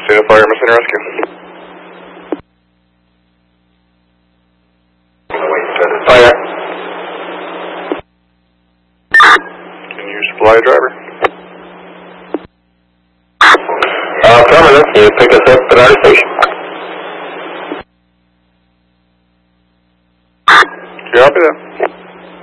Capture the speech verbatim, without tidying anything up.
Scene of fire, missing rescue. Fire. Can you supply a driver? Uh, affirmative. You pick us up at our station.